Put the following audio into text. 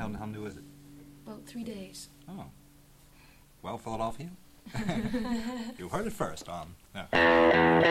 How new is it? About 3 days. Oh. Well, Philadelphia, you heard it first on...